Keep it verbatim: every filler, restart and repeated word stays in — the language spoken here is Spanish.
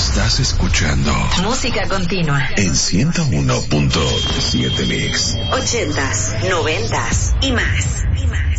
Estás escuchando música continua en ciento uno punto siete Mix. Ochentas, noventas y más. Y más.